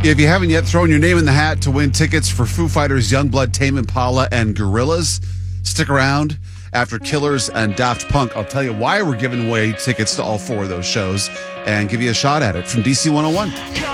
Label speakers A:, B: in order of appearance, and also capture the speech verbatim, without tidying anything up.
A: If you haven't yet thrown your name in the hat to win tickets for Foo Fighters, Youngblood, Tame Impala, and Gorillaz, stick around. After Killers and Daft Punk, I'll tell you why we're giving away tickets to all four of those shows and give you a shot at it from D C one oh one.